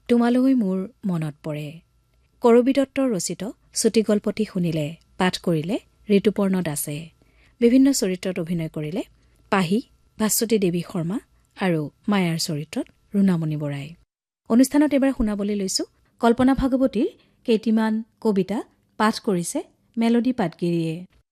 তোমালৈ মোৰ মনত পৰে। কৰবী দত্তৰ ৰচিত চুটিগল্পটি শুনিলে, পাঠ কৰিলে ঋতুপৰ্ণ দাসে। বিভিন্ন চৰিত্ৰত অভিনয় কৰিলে পাহি, ভাস্বতী দেৱী শৰ্মা আৰু মায়াৰ চৰিত্ৰত ৰুণামণি বৰাই। অনুষ্ঠানত এবাৰ শুনাবলৈ লৈছো কল্পনা ভাগৱতীৰ কেইটিমান কবিতা। পাঠ কৰিছে মেলডী পাটগিৰিয়ে।